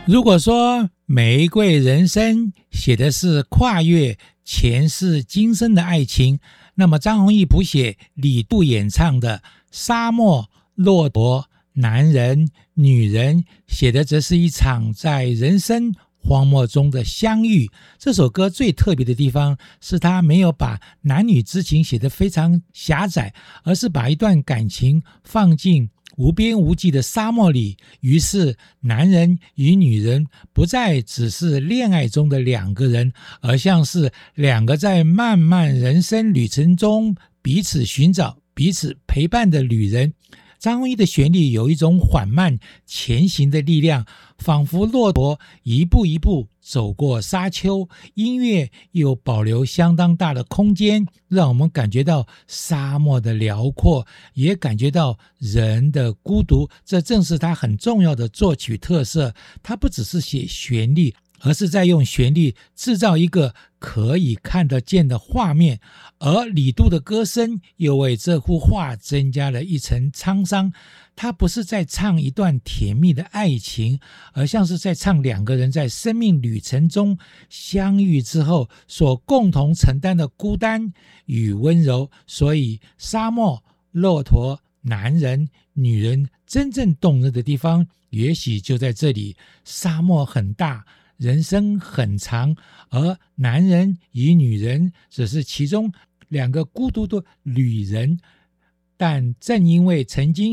如果说玫瑰人生写的是跨越前世今生的爱情，那么张弘毅谱写李杜演唱的沙漠、骆驼、男人、女人写的则是一场在人生荒漠中的相遇。这首歌最特别的地方是他没有把男女之情写得非常狭窄，而是把一段感情放进无边无际的沙漠里，于是男人与女人不再只是恋爱中的两个人，而像是两个在漫漫人生旅程中彼此寻找、彼此陪伴的旅人。张弘毅的旋律有一种缓慢前行的力量，仿佛骆驼一步一步走过沙丘，音乐又保留相当大的空间，让我们感觉到沙漠的辽阔，也感觉到人的孤独。这正是他很重要的作曲特色，他不只是写旋律，而是在用旋律制造一个可以看得见的画面，而李杜的歌声又为这幅画增加了一层沧桑。他不是在唱一段甜蜜的爱情，而像是在唱两个人在生命旅程中相遇之后所共同承担的孤单与温柔。所以沙漠、骆驼、男人、女人真正动人的地方也许就在这里。沙漠很大，人生很长，而男人与女人只是其中两个孤独的旅人，但正因为曾经